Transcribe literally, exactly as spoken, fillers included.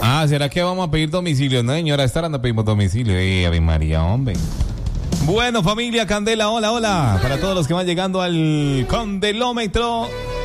Ah, ¿será que vamos a pedir domicilio? No, señora, esta hora no pedimos domicilio. Eh, Ave María, hombre. Bueno, familia Candela, hola, hola. Para todos los que van llegando al Candelómetro.